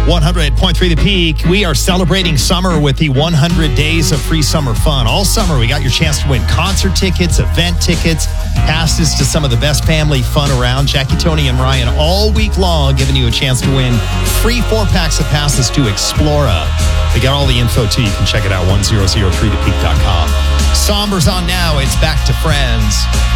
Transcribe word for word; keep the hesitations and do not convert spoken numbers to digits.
one hundred point three The Peak. We are celebrating summer with the one hundred days of free summer fun. All summer, we got your chance to win concert tickets, event tickets, passes to some of the best family fun around. Jackie, Tony, and Ryan all week long giving you a chance to win free four packs of passes to Explora. We got all the info, too. You can check it out, one thousand three the peak dot com. Somber's on now. It's back to Friends.